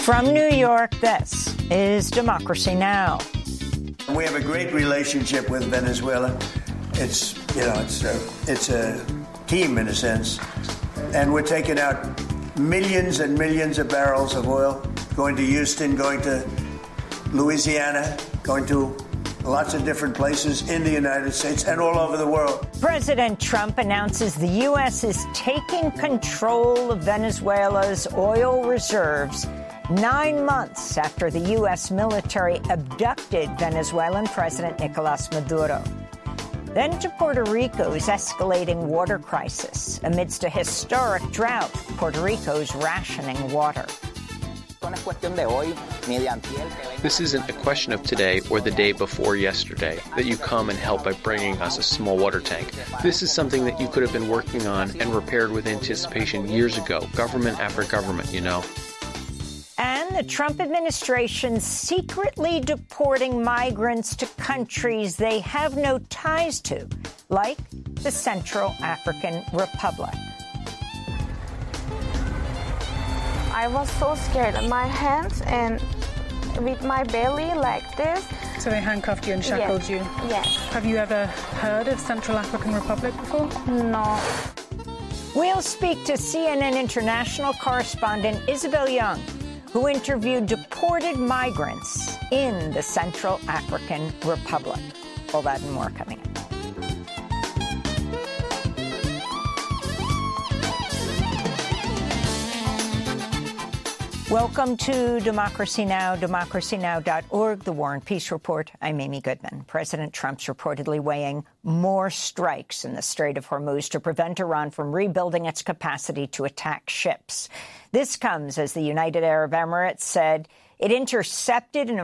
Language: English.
From New York, this is Democracy Now! We have a great relationship with Venezuela. It's a team in a sense. And we're taking out millions and millions of barrels of oil, going to Houston, going to Louisiana, going to lots of different places in the United States and all over the world. President Trump announces the U.S. is taking control of Venezuela's oil reserves 9 months after the U.S. military abducted Venezuelan President Nicolas Maduro. Then to Puerto Rico's escalating water crisis. Amidst a historic drought, Puerto Rico's rationing water. This isn't a question of today or the day before yesterday, that you come and help by bringing us a small water tank. This is something that you could have been working on and repaired with anticipation years ago, government after government, you know. And the Trump administration secretly deporting migrants to countries they have no ties to, like the Central African Republic. I was so scared. My hands and with my belly like this. So they handcuffed you and shackled you? Yes. Have you ever heard of Central African Republic before? No. We'll speak to CNN international correspondent Isabel Young, who interviewed deported migrants in the Central African Republic. All that and more coming up. Welcome to Democracy Now!, democracynow.org, the War and Peace Report. I'm Amy Goodman. President Trump's reportedly weighing more strikes in the Strait of Hormuz to prevent Iran from rebuilding its capacity to attack ships. This comes as the United Arab Emirates said it intercepted an